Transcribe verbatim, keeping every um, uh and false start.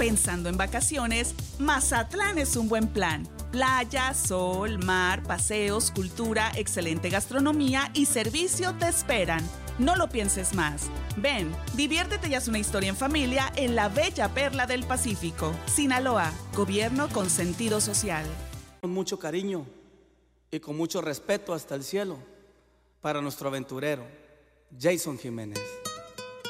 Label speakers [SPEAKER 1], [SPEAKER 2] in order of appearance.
[SPEAKER 1] Pensando en vacaciones, Mazatlán es un buen plan. Playa, sol, mar, paseos, cultura, excelente gastronomía y servicio te esperan. No lo pienses más. Ven, diviértete y haz una historia en familia en la bella perla del Pacífico. Sinaloa, gobierno con sentido social.
[SPEAKER 2] Con mucho cariño y con mucho respeto hasta el cielo para nuestro aventurero, Jason Jiménez.